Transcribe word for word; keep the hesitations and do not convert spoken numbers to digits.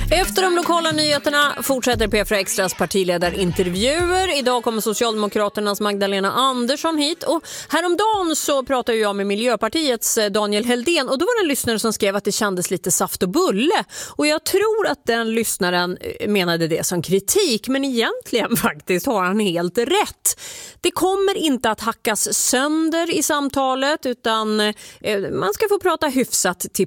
Efter de lokala nyheterna fortsätter P fyra Extras partiledarintervjuer. Idag kommer Socialdemokraternas Magdalena Andersson hit. Och häromdagen så pratade jag med Miljöpartiets Daniel Heldén. Och då var det en lyssnare som skrev att det kändes lite saft och bulle. Och jag tror att den lyssnaren menade det som kritik. Men egentligen faktiskt har han helt rätt. Det kommer inte att hackas sönder i samtalet, utan man ska få prata hyfsat till